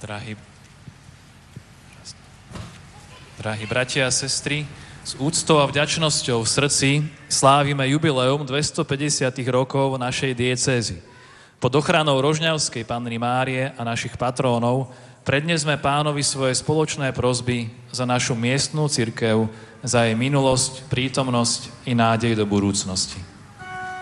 Drahí bratia a sestry, s úctou a vďačnosťou v srdci slávime jubileum 250 rokov našej diecézy. Pod ochranou Rožňavskej Panny Márie a našich patrónov prednesme Pánovi svoje spoločné prosby za našu miestnu cirkev, za jej minulosť, prítomnosť i nádej do budúcnosti.